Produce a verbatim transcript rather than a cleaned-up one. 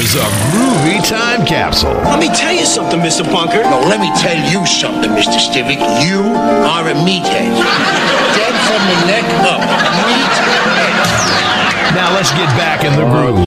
is a groovy time capsule. Let me tell you something, Mister Bunker. No, let me tell you something, Mister Stivic. You are a meathead. Dead from the neck up. Meathead. Now let's get back in the groove.